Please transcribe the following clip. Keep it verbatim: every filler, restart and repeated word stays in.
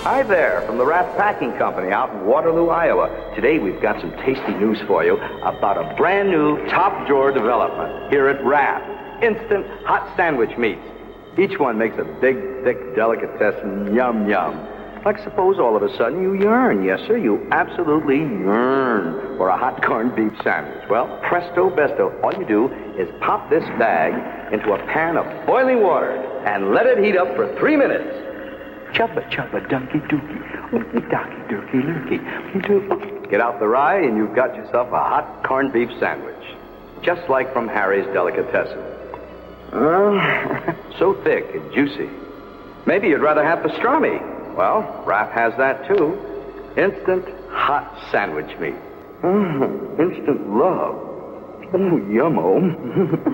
Hi there, from the Raff Packing Company out in Waterloo, Iowa. Today we've got some tasty news for you about a brand new top drawer development here at Raff. Instant hot sandwich meats. Each one makes a big, thick delicatessen, yum, yum. Like suppose all of a sudden you yearn, yes sir, you absolutely yearn for a hot corned beef sandwich. Well, presto besto, all you do is pop this bag into a pan of boiling water and let it heat up for three minutes. Chubba chubba dunky dookie, ookie dokie durky lurky. Get out the rye and you've got yourself a hot corned beef sandwich. Just like from Harry's Delicatessen. Uh, so thick and juicy. Maybe you'd rather have pastrami. Well, Raff has that too. Instant hot sandwich meat. Mm, instant love. Oh, yummo.